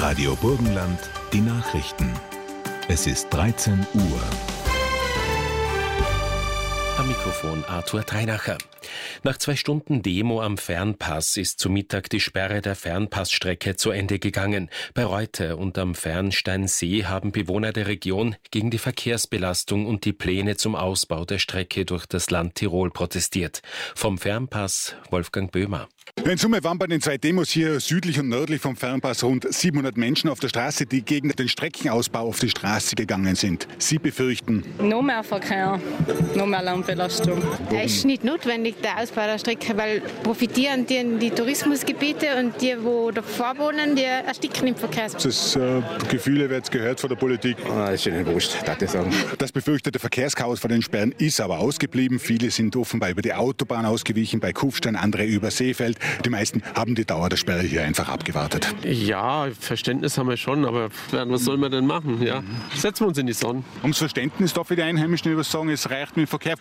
Radio Burgenland, die Nachrichten. Es ist 13 Uhr. Am Mikrofon Arthur Treinacher. Nach 2 Stunden Demo am Fernpass ist zu Mittag die Sperre der Fernpassstrecke zu Ende gegangen. Bei Reute und am Fernsteinsee haben Bewohner der Region gegen die Verkehrsbelastung und die Pläne zum Ausbau der Strecke durch das Land Tirol protestiert. Vom Fernpass Wolfgang Böhmer. In Summe waren bei den 2 Demos hier südlich und nördlich vom Fernpass rund 700 Menschen auf der Straße, die gegen den Streckenausbau auf die Straße gegangen sind. Sie befürchten: noch mehr Verkehr, noch mehr Lärmbelastung. Es ist nicht notwendig, der Ausbau der Strecke, weil profitieren die Tourismusgebiete und die, wo davor wohnen, die ersticken im Verkehr. Das Gefühle wird gehört von der Politik. Das ist ihnen wurscht, darf ich sagen. Das befürchtete Verkehrschaos vor den Sperren ist aber ausgeblieben. Viele sind offenbar über die Autobahn ausgewichen, bei Kufstein, andere über Seefeld. Die meisten haben die Dauer der Sperre hier einfach abgewartet. Ja, Verständnis haben wir schon, aber was soll man denn machen? Ja? Setzen wir uns in die Sonne. Ums Verständnis darf für die Einheimischen über sagen, es reicht mit dem Verkehr.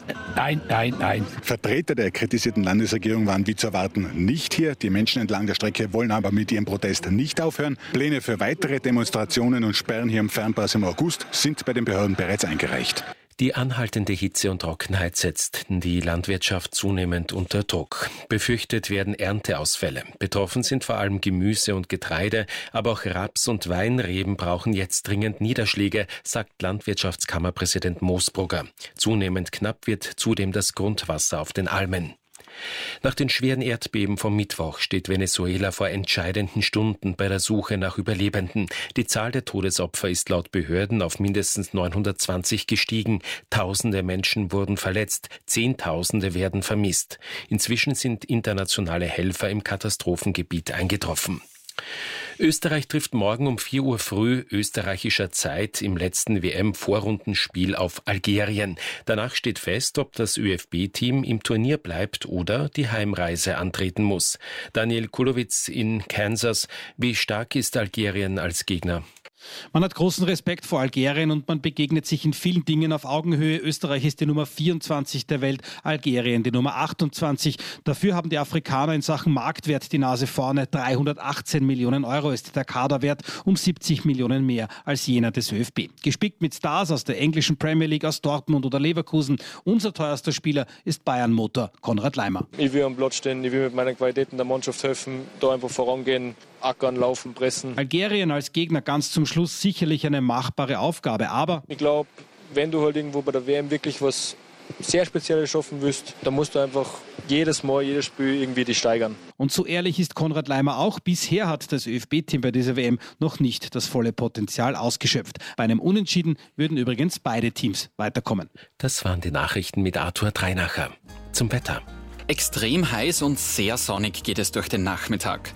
Nein. Vertreter der kritisierten Landesregierung waren wie zu erwarten nicht hier. Die Menschen entlang der Strecke wollen aber mit ihrem Protest nicht aufhören. Pläne für weitere Demonstrationen und Sperren hier im Fernpass im August sind bei den Behörden bereits eingereicht. Die anhaltende Hitze und Trockenheit setzt die Landwirtschaft zunehmend unter Druck. Befürchtet werden Ernteausfälle. Betroffen sind vor allem Gemüse und Getreide, aber auch Raps und Weinreben brauchen jetzt dringend Niederschläge, sagt Landwirtschaftskammerpräsident Moosbrugger. Zunehmend knapp wird zudem das Grundwasser auf den Almen. Nach den schweren Erdbeben vom Mittwoch steht Venezuela vor entscheidenden Stunden bei der Suche nach Überlebenden. Die Zahl der Todesopfer ist laut Behörden auf mindestens 920 gestiegen. Tausende Menschen wurden verletzt, Zehntausende werden vermisst. Inzwischen sind internationale Helfer im Katastrophengebiet eingetroffen. Österreich trifft morgen um 4 Uhr früh österreichischer Zeit im letzten WM-Vorrundenspiel auf Algerien. Danach steht fest, ob das ÖFB-Team im Turnier bleibt oder die Heimreise antreten muss. Daniel Kulowitz in Kansas. Wie stark ist Algerien als Gegner? Man hat großen Respekt vor Algerien und man begegnet sich in vielen Dingen auf Augenhöhe. Österreich ist die Nummer 24 der Welt, Algerien die Nummer 28. Dafür haben die Afrikaner in Sachen Marktwert die Nase vorne. 318 Millionen Euro ist der Kaderwert, um 70 Millionen mehr als jener des ÖFB. Gespickt mit Stars aus der englischen Premier League, aus Dortmund oder Leverkusen. Unser teuerster Spieler ist Bayern-Motor Konrad Laimer. Ich will am Platz stehen, ich will mit meinen Qualitäten der Mannschaft helfen, da einfach vorangehen. Ackern, laufen, pressen. Algerien als Gegner ganz zum Schluss sicherlich eine machbare Aufgabe, aber ich glaube, wenn du halt irgendwo bei der WM wirklich was sehr Spezielles schaffen willst, dann musst du einfach jedes Mal, jedes Spiel irgendwie die steigern. Und so ehrlich ist Konrad Laimer auch. Bisher hat das ÖFB-Team bei dieser WM noch nicht das volle Potenzial ausgeschöpft. Bei einem Unentschieden würden übrigens beide Teams weiterkommen. Das waren die Nachrichten mit Arthur Treinacher. Zum Wetter. Extrem heiß und sehr sonnig geht es durch den Nachmittag.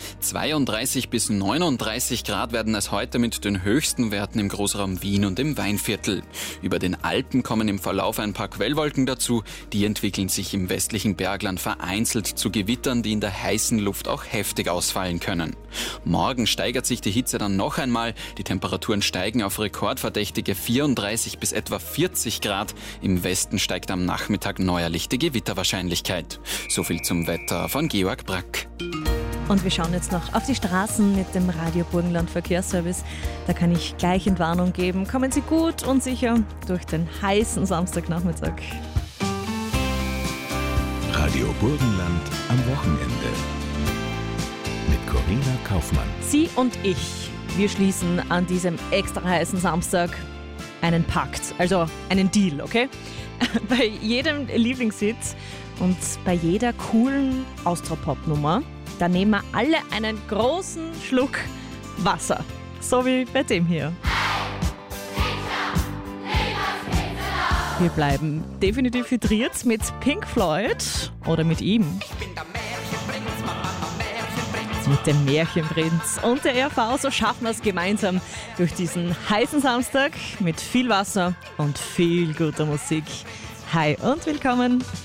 32 bis 39 Grad werden es heute mit den höchsten Werten im Großraum Wien und im Weinviertel. Über den Alpen kommen im Verlauf ein paar Quellwolken dazu. Die entwickeln sich im westlichen Bergland vereinzelt zu Gewittern, die in der heißen Luft auch heftig ausfallen können. Morgen steigert sich die Hitze dann noch einmal. Die Temperaturen steigen auf rekordverdächtige 34 bis etwa 40 Grad. Im Westen steigt am Nachmittag neuerlich die Gewitterwahrscheinlichkeit. So viel zum Wetter von Georg Brack. Und wir schauen jetzt noch auf die Straßen mit dem Radio Burgenland Verkehrsservice. Da kann ich gleich Entwarnung geben. Kommen Sie gut und sicher durch den heißen Samstagnachmittag. Radio Burgenland am Wochenende. Mit Corinna Kaufmann. Sie und ich, wir schließen an diesem extra heißen Samstag einen Pakt, also einen Deal, okay? Bei jedem Lieblingshit und bei jeder coolen Austropop-Nummer, da nehmen wir alle einen großen Schluck Wasser. So wie bei dem hier. Wir bleiben definitiv hydriert mit Pink Floyd oder mit ihm. Mit dem Märchenprinz und der RV, so schaffen wir es gemeinsam durch diesen heißen Samstag mit viel Wasser und viel guter Musik. Hi und willkommen.